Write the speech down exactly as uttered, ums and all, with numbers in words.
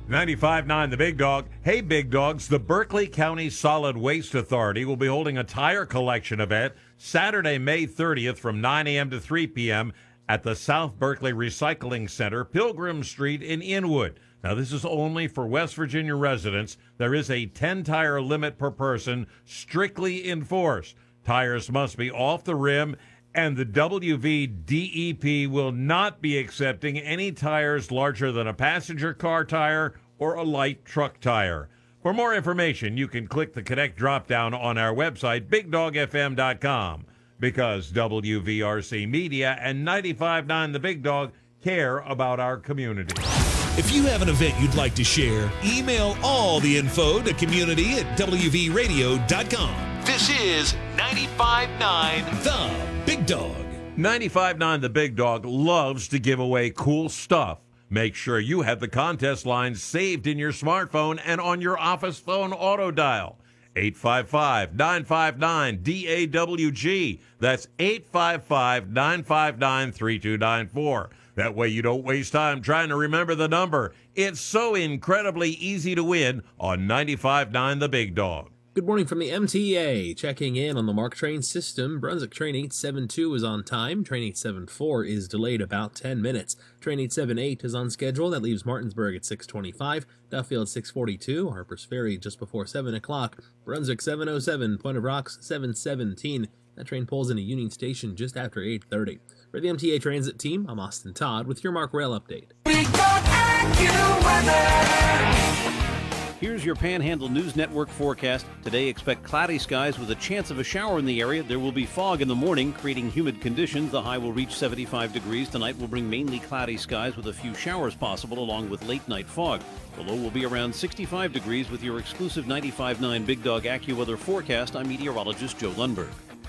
ninety-five point nine The Big Dog. Hey, Big Dogs, the Berkeley County Solid Waste Authority will be holding a tire collection event Saturday, May thirtieth from nine a.m. to three p.m. at the South Berkeley Recycling Center, Pilgrim Street in Inwood. Now, this is only for West Virginia residents. There is a ten-tire limit per person, strictly enforced. Tires must be off the rim, and the W V D E P will not be accepting any tires larger than a passenger car tire or a light truck tire. For more information, you can click the Connect drop-down on our website, big dog f m dot com, because W V R C Media and ninety-five point nine The Big Dog care about our community. If you have an event you'd like to share, email all the info to community at w v radio dot com. This is ninety-five point nine The Big Dog. ninety-five point nine The Big Dog loves to give away cool stuff. Make sure you have the contest lines saved in your smartphone and on your office phone auto dial. eight five five, nine five nine, D A W G. That's eight five five, nine five nine, three two nine four. That way you don't waste time trying to remember the number. It's so incredibly easy to win on ninety-five point nine The Big Dog. Good morning from the M T A. Checking in on the MARC train system. Brunswick Train eight seven two is on time. Train eight seven four is delayed about ten minutes. Train eight seven eight is on schedule. That leaves Martinsburg at six twenty-five. Duffield six forty-two. Harper's Ferry just before seven o'clock. Brunswick seven oh seven. Point of Rocks seven seventeen. That train pulls into Union Station just after eight thirty. For the M T A Transit team, I'm Austin Todd with your MARC Rail update. Big Dog AccuWeather. Here's your Panhandle News Network forecast. Today, expect cloudy skies with a chance of a shower in the area. There will be fog in the morning, creating humid conditions. The high will reach seventy-five degrees. Tonight will bring mainly cloudy skies with a few showers possible, along with late-night fog. The low will be around sixty-five degrees with your exclusive ninety-five point nine Big Dog AccuWeather forecast. I'm meteorologist Joe Lundberg.